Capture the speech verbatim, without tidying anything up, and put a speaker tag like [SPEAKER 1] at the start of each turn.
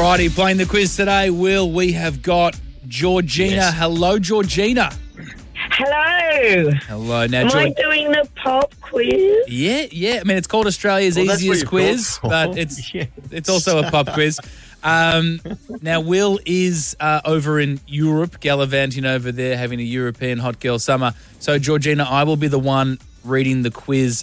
[SPEAKER 1] Alrighty, playing the quiz today, Will, we have got Georgina.
[SPEAKER 2] Yes.
[SPEAKER 1] Hello, Georgina.
[SPEAKER 3] Hello.
[SPEAKER 1] Hello. Now,
[SPEAKER 3] Am I
[SPEAKER 1] Georg-
[SPEAKER 3] doing the pop quiz?
[SPEAKER 1] Yeah, yeah. I mean, it's called Australia's
[SPEAKER 2] Well, that's
[SPEAKER 1] easiest
[SPEAKER 2] what you're
[SPEAKER 1] quiz,
[SPEAKER 2] called
[SPEAKER 1] but
[SPEAKER 2] for.
[SPEAKER 1] it's
[SPEAKER 2] Yeah.
[SPEAKER 1] it's also a pop quiz. Um, now, Will is uh, over in Europe, gallivanting over there, having a European hot girl summer. So, Georgina, I will be the one reading the quiz